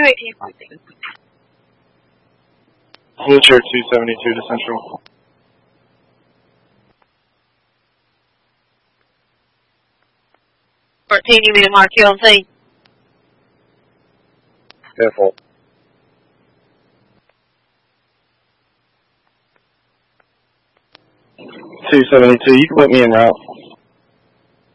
218.2. Wheelchair 272 to Central. You need to mark QLT. Careful. 272, you can put me en route.